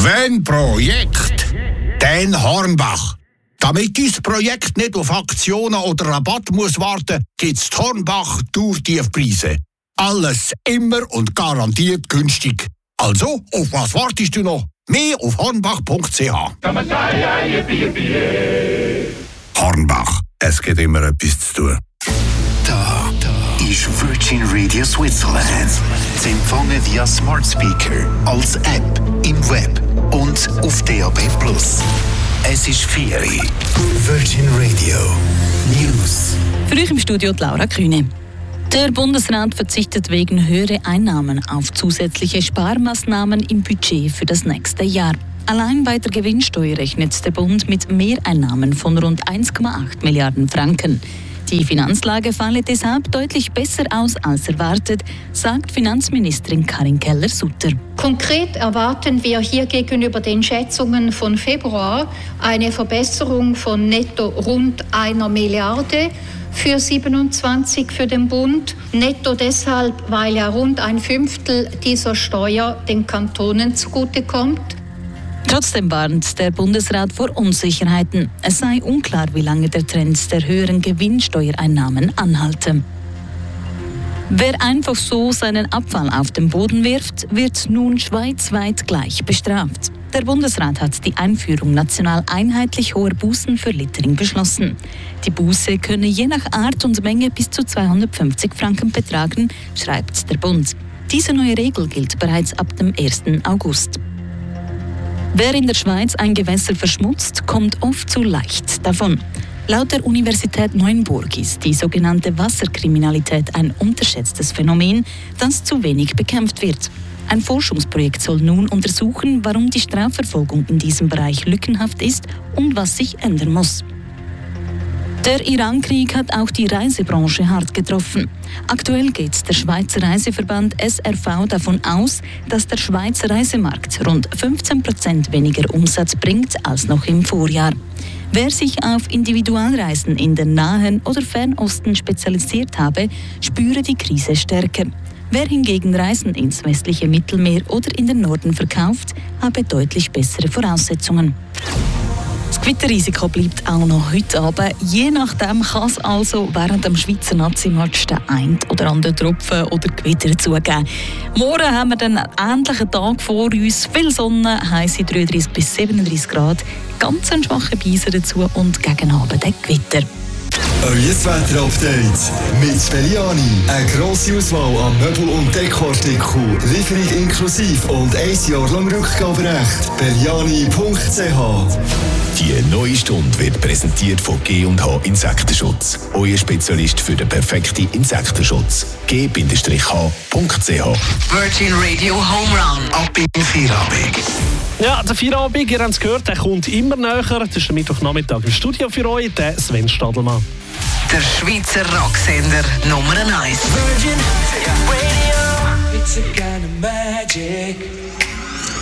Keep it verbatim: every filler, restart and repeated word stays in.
Wenn Projekt, dann Hornbach. Damit dein Projekt nicht auf Aktionen oder Rabatt muss warten, gibt's Hornbach Tourtiefpreise. Alles immer und garantiert günstig. Also, auf was wartest du noch? Mehr auf hornbach punkt c h. Hornbach, es gibt immer etwas zu tun. Da, da ist Virgin Radio Switzerland. Sie empfangen via Smart Speaker, als App, im Web und auf D A B plus. Es ist vier Uhr. Virgin Radio News. Für euch im Studio Laura Kühne. Der Bundesrat verzichtet wegen höherer Einnahmen auf zusätzliche Sparmaßnahmen im Budget für das nächste Jahr. Allein bei der Gewinnsteuer rechnet der Bund mit Mehreinnahmen von rund eins Komma acht Milliarden Franken. Die Finanzlage falle deshalb deutlich besser aus als erwartet, sagt Finanzministerin Karin Keller-Sutter. Konkret erwarten wir hier gegenüber den Schätzungen von Februar eine Verbesserung von netto rund einer Milliarde für siebenundzwanzig für den Bund. Netto deshalb, weil ja rund ein Fünftel dieser Steuer den Kantonen zugutekommt. Trotzdem warnt der Bundesrat vor Unsicherheiten. Es sei unklar, wie lange der Trend der höheren Gewinnsteuereinnahmen anhalte. Wer einfach so seinen Abfall auf den Boden wirft, wird nun schweizweit gleich bestraft. Der Bundesrat hat die Einführung national einheitlich hoher Bußen für Littering beschlossen. Die Buße könne je nach Art und Menge bis zu zweihundertfünfzig Franken betragen, schreibt der Bund. Diese neue Regel gilt bereits ab dem ersten August. Wer in der Schweiz ein Gewässer verschmutzt, kommt oft zu leicht davon. Laut der Universität Neuenburg ist die sogenannte Wasserkriminalität ein unterschätztes Phänomen, das zu wenig bekämpft wird. Ein Forschungsprojekt soll nun untersuchen, warum die Strafverfolgung in diesem Bereich lückenhaft ist und was sich ändern muss. Der Iran-Krieg hat auch die Reisebranche hart getroffen. Aktuell geht der Schweizer Reiseverband S R V davon aus, dass der Schweizer Reisemarkt rund fünfzehn Prozent weniger Umsatz bringt als noch im Vorjahr. Wer sich auf Individualreisen in den Nahen oder Fernosten spezialisiert habe, spüre die Krise stärker. Wer hingegen Reisen ins westliche Mittelmeer oder in den Norden verkauft, habe deutlich bessere Voraussetzungen. Das Gewitterrisiko bleibt auch noch heute Abend. Je nachdem kann es also während dem Schweizer Nazi-Match den einen oder anderen Tropfen oder Gewitter zugeben. Morgen haben wir dann einen ähnlichen Tag vor uns. Viel Sonne, heisse dreiunddreißig bis siebenunddreißig Grad. Ganz ein schwacher Beiser dazu und gegen Abend ein Gewitter. Euer Wetter-Update mit Belliani. Eine grosse Auswahl an Möbel- und Dekoartikeln. Lieferung inklusive und ein Jahr lang Rückgaberecht. Belliani punkt c h. Die neue Stunde wird präsentiert von G und H Insektenschutz. Euer Spezialist für den perfekten Insektenschutz. G H punkt c h. Virgin Radio Home Run. Ab in Feierabend. Ja, der Feierabend, ihr habt es gehört, der kommt immer näher. Das ist der Mittwochnachmittag im Studio für euch, der Sven Stadelmann. Der Schweizer Rocksender Nummer eins. Virgin Radio. It's a kind of magic.